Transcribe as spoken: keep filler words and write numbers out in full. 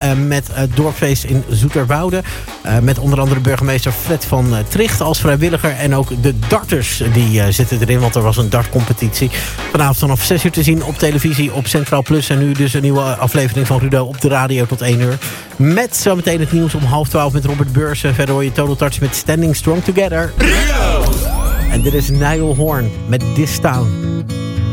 uh, met het dorpsfeest in Zoeterwoude. Uh, met onder andere burgemeester Fred van uh, Tricht als vrijwilliger. En ook de darters die uh, zitten erin, want er was een dartcompetitie. Vanavond vanaf zes uur te zien op televisie op Centraal Plus. En nu dus een nieuwe aflevering van Rudo op de radio tot één uur. Met zometeen het nieuws om half twaalf met Robert Beursen. Verder hoor je Total Touch met Standing Strong Together. Rudo! En dit is Niall Horn met This Town.